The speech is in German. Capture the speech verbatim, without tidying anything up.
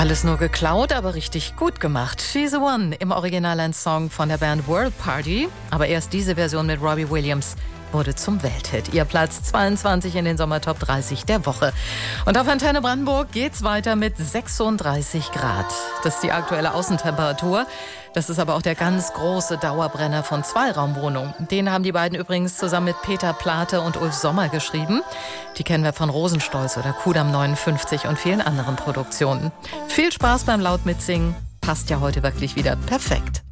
Alles nur geklaut, aber richtig gut gemacht. She's the One, im Original ein Song von der Band World Party. Aber erst diese Version mit Robbie Williams wurde zum Welthit. Ihr Platz zweiundzwanzig in den Sommertop dreißig der Woche. Und auf Antenne Brandenburg geht's weiter mit sechsunddreißig Grad. Das ist die aktuelle Außentemperatur. Das ist aber auch der ganz große Dauerbrenner von Zweiraumwohnungen. Den haben die beiden übrigens zusammen mit Peter Plate und Ulf Sommer geschrieben. Die kennen wir von Rosenstolz oder Kudamm neunundfünfzig und vielen anderen Produktionen. Viel Spaß beim laut mitsingen. Passt ja heute wirklich wieder perfekt.